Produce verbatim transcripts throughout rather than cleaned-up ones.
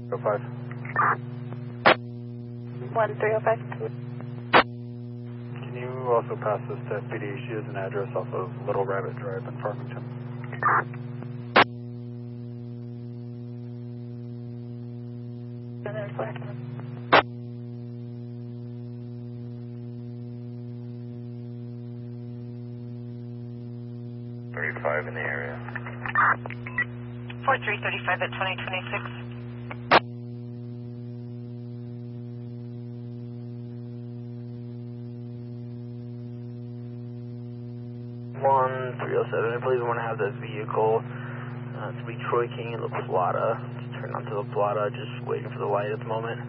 oh five. one three oh five. Can you also pass this to F P D? She has an address off of Little Rabbit Drive in Farmington. And then four. thirty-five in the area. four three thirty-five at twenty twenty-six. one three oh seven, I believe we want to have the vehicle, uh, to be Troy King in La Plata. Just turn onto La Plata, just waiting for the light at the moment.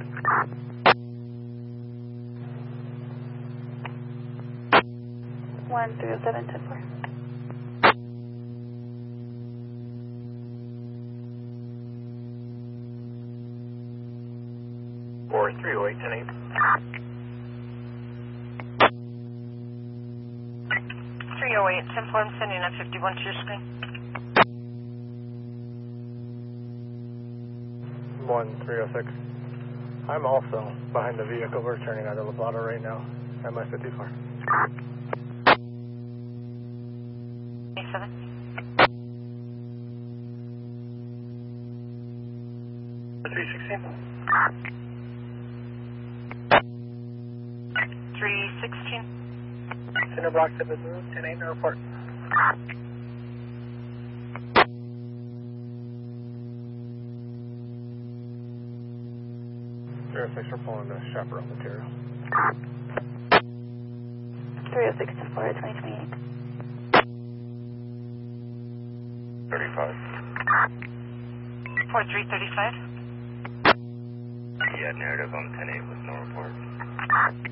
one three oh seven, ten four. Or three oh eight, ten eight. three oh eight, ten four, I'm sending a fifty-one to your screen. one three oh six. I'm also behind the vehicle. We're turning out of La Plata right now at my fifty-four. twenty-seven. three sixteen. three sixteen. Center block seven zero, ten eight, no report. zero six, we're pulling the chaperone material. three oh six, ten four at twenty twenty-eight. thirty-five. four three thirty-five. Yeah, narrative on ten eight with no report.